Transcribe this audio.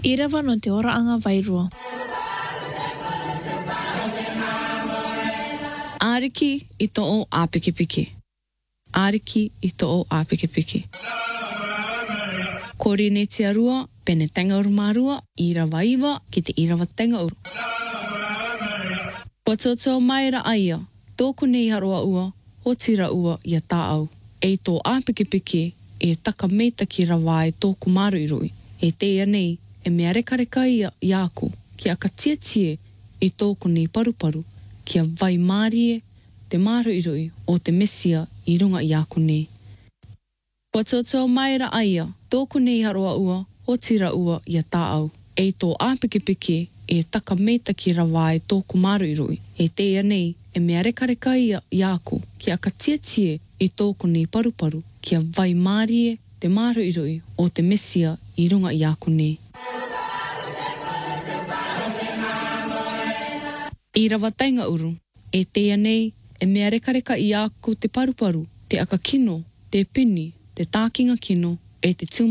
I rawa no te oraanga wairua. Ariki I to'o a piki. Ariki I to'o a piki. Kore ne te arua, pene tanga uru marua, I rawa iwa ki te I rawa tanga uru. Kua tōtō mai ra aia, tōku nei haroa ua, o tira ua I a tāau. E tō a piki e taka meita ki rawa e tōku maru I rui. E teia nei, e mea rekareka ia I aku, ki aka tie I tōku nei paruparu, ki a vai mārie te maru I rui o te mesia I runga I aku nei. Kua tōtō mai ra aia, tōku nei haroa ua, o tira ua I a tāau. E tō a piki e taka meita ki rawa e tōku maru I rui. E teia nei, e mea rekareka ia I aku, ki aka tie I tōku nei paruparu, ki a vai mārie te maru I rui o te mesia I runga I aku nei. I rawa tainga uru, e teia nei, e mea rekareka I aku te paruparu, te aka kino, te pini, te tākinga kino, e te